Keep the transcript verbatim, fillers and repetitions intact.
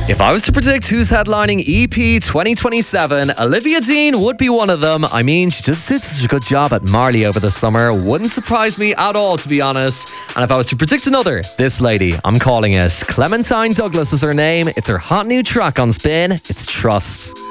If I was to predict who's headlining E P twenty twenty-seven, Olivia Dean would be one of them. I mean, she just did such a good job at Marley over the summer. Wouldn't surprise me at all, to be honest. And if I was to predict another, this lady, I'm calling it. Clementine Douglas is her name. It's her hot new track on Spin. It's Trust.